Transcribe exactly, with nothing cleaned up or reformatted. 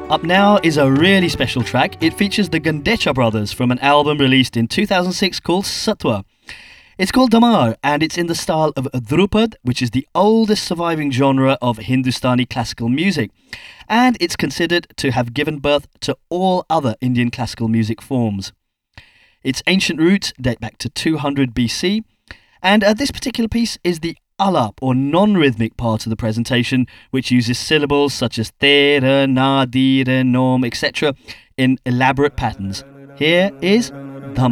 Up now is a really special track. It features the Gandecha brothers from an album released in two thousand six called Satwa. It's called Damar and it's in the style of Dhrupad, which is the oldest surviving genre of Hindustani classical music. And it's considered to have given birth to all other Indian classical music forms. Its ancient roots date back to two hundred B C, and uh, this particular piece is the alap or non-rhythmic part of the presentation, which uses syllables such as tera, na, dire, nom, et cetera in elaborate patterns. Here is